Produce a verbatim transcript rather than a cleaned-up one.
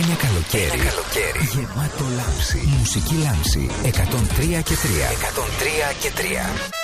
Ένα καλοκαίρι, Ένα καλοκαίρι γεμάτο λάμψη. Μουσική Λάμψη εκατόν τρία και τρία. εκατόν τρία και τρία.